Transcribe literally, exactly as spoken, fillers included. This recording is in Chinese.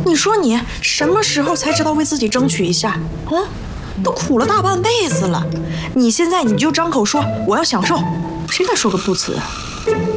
你说你什么时候才知道为自己争取一下？啊，都苦了大半辈子了，你现在你就张口说我要享受，谁敢说个不词啊？